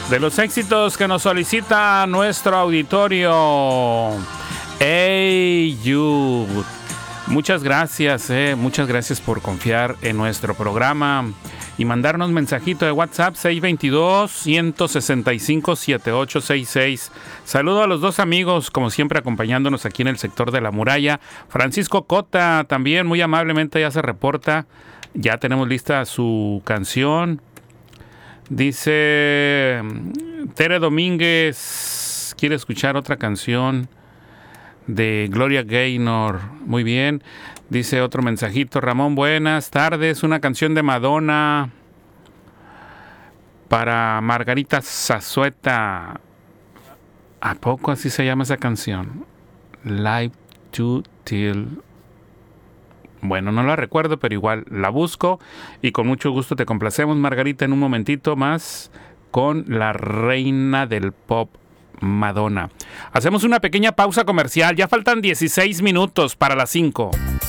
De los éxitos que nos solicita nuestro auditorio. Hey You. Muchas gracias por confiar en nuestro programa y mandarnos mensajito de WhatsApp 622-165-7866. Saludo a los dos amigos, como siempre, acompañándonos aquí en el sector de la muralla. Francisco Cota también muy amablemente ya se reporta. Ya tenemos lista su canción. Dice Tere Domínguez, quiere escuchar otra canción de Gloria Gaynor. Muy bien. Dice otro mensajito. Ramón, buenas tardes. Una canción de Madonna para Margarita Zazueta. ¿A poco así se llama esa canción? Live to Till. Bueno, no la recuerdo, pero igual la busco y con mucho gusto te complacemos, Margarita, en un momentito más con la reina del pop, Madonna. Hacemos una pequeña pausa comercial. Ya faltan 16 minutos para las 5.